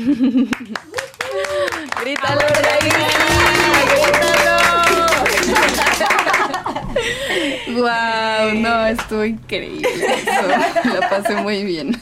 ¡Grítalo, grítalo! ¡Guau! No, estuvo increíble eso. La pasé muy bien.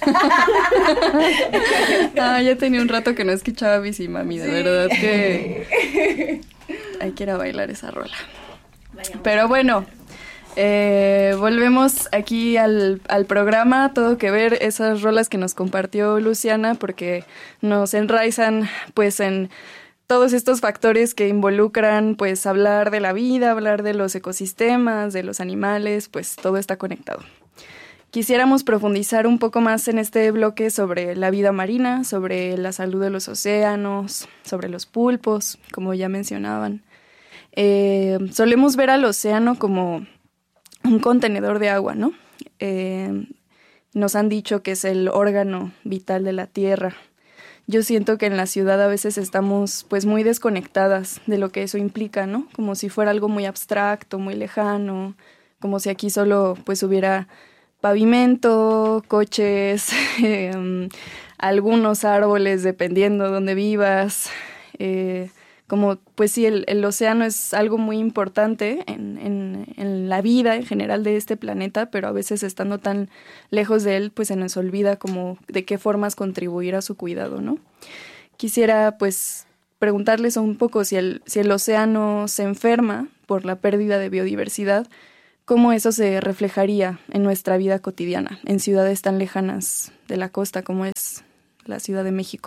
Ya tenía un rato que no escuchaba a Bici Mami, de verdad que hay que ir a bailar esa rola. Pero bueno, volvemos aquí al programa, todo que ver, esas rolas que nos compartió Luciana, porque nos enraizan pues en todos estos factores que involucran pues hablar de la vida, hablar de los ecosistemas, de los animales, pues todo está conectado. Quisiéramos profundizar un poco más en este bloque sobre la vida marina, sobre la salud de los océanos, sobre los pulpos, como ya mencionaban. Solemos ver al océano como un contenedor de agua, ¿no? Nos han dicho que es el órgano vital de la Tierra. Yo siento que en la ciudad a veces estamos pues muy desconectadas de lo que eso implica, ¿no? Como si fuera algo muy abstracto, muy lejano, como si aquí solo pues hubiera pavimento, coches, algunos árboles dependiendo de dónde vivas. Como pues sí, el océano es algo muy importante en la vida en general de este planeta, pero a veces estando tan lejos de él, pues se nos olvida como de qué formas contribuir a su cuidado, ¿no? Quisiera pues preguntarles un poco si el océano se enferma por la pérdida de biodiversidad, ¿cómo eso se reflejaría en nuestra vida cotidiana, en ciudades tan lejanas de la costa como es la Ciudad de México?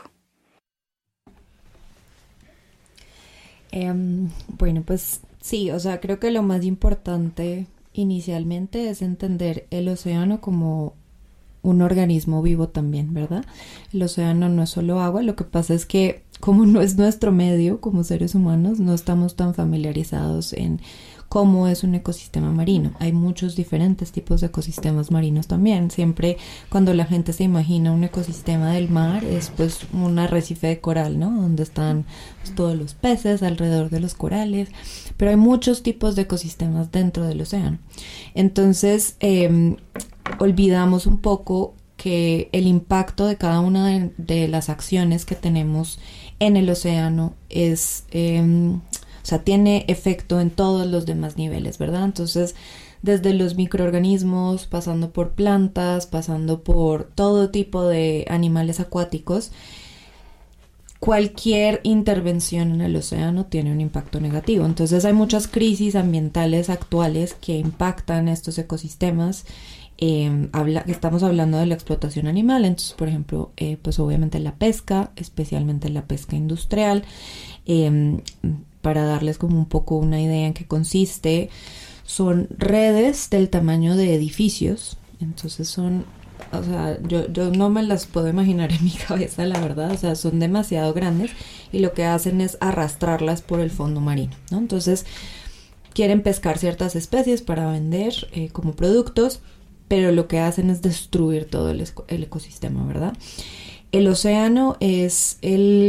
Bueno, pues sí, o sea, creo que lo más importante inicialmente es entender el océano como un organismo vivo también, ¿verdad? El océano no es solo agua, lo que pasa es que como no es nuestro medio como seres humanos, no estamos tan familiarizados en cómo es un ecosistema marino. Hay muchos diferentes tipos de ecosistemas marinos también. Siempre cuando la gente se imagina un ecosistema del mar es pues un arrecife de coral, ¿no? Donde están pues, todos los peces alrededor de los corales, pero hay muchos tipos de ecosistemas dentro del océano. Entonces olvidamos un poco que el impacto de cada una de las acciones que tenemos en el océano es o sea, tiene efecto en todos los demás niveles, ¿verdad? Entonces, desde los microorganismos, pasando por plantas, pasando por todo tipo de animales acuáticos, cualquier intervención en el océano tiene un impacto negativo. Entonces, hay muchas crisis ambientales actuales que impactan estos ecosistemas. Estamos hablando de la explotación animal, entonces, por ejemplo, pues obviamente la pesca, especialmente la pesca industrial. Para darles como un poco una idea en qué consiste, son redes del tamaño de edificios, entonces son, o sea, yo no me las puedo imaginar en mi cabeza, la verdad, o sea, son demasiado grandes y lo que hacen es arrastrarlas por el fondo marino, ¿no? Entonces, quieren pescar ciertas especies para vender como productos, pero lo que hacen es destruir todo el ecosistema, ¿verdad? El océano es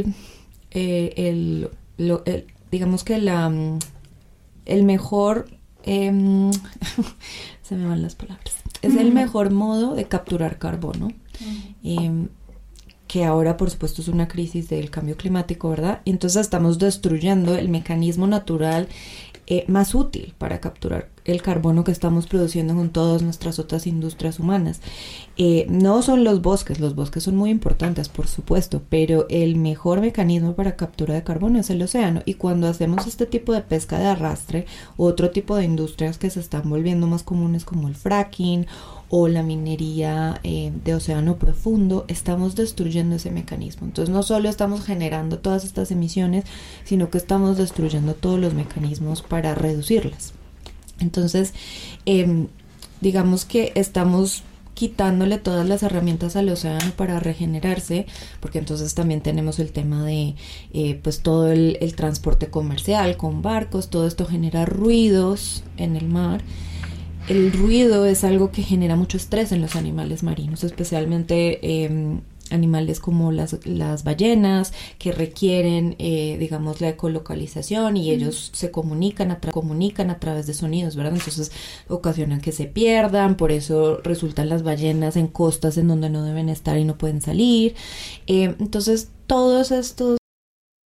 digamos que el mejor, se me van las palabras, es el mejor modo de capturar carbono, que ahora por supuesto es una crisis del cambio climático, ¿verdad? Y entonces estamos destruyendo el mecanismo natural más útil para capturar el carbono que estamos produciendo con todas nuestras otras industrias humanas. No son los bosques son muy importantes, por supuesto, pero el mejor mecanismo para captura de carbono es el océano. Y cuando hacemos este tipo de pesca de arrastre, otro tipo de industrias que se están volviendo más comunes como el fracking o la minería de océano profundo, estamos destruyendo ese mecanismo. Entonces no solo estamos generando todas estas emisiones, sino que estamos destruyendo todos los mecanismos para reducirlas. Entonces, digamos que estamos quitándole todas las herramientas al océano para regenerarse, porque entonces también tenemos el tema de pues todo el transporte comercial con barcos, todo esto genera ruidos en el mar. El ruido es algo que genera mucho estrés en los animales marinos, especialmente animales como las ballenas, que requieren, digamos, la ecolocalización, y ellos se comunican a través de sonidos, ¿verdad? Entonces ocasionan que se pierdan, por eso resultan las ballenas en costas en donde no deben estar y no pueden salir. Entonces todos estos